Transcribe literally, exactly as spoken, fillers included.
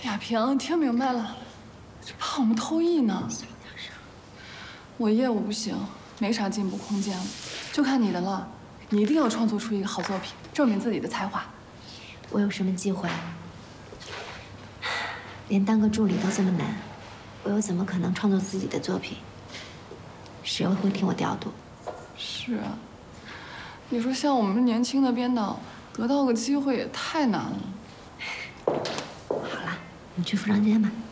亚萍，听明白了，这怕我们偷艺呢。我业务不行，没啥进步空间了，就看你的了。你一定要创作出一个好作品，证明自己的才华。 我有什么机会？连当个助理都这么难，我又怎么可能创作自己的作品？谁又会听我调度？ 是啊，你说像我们年轻的编导，得到个机会也太难了。 好了，你去服装间吧。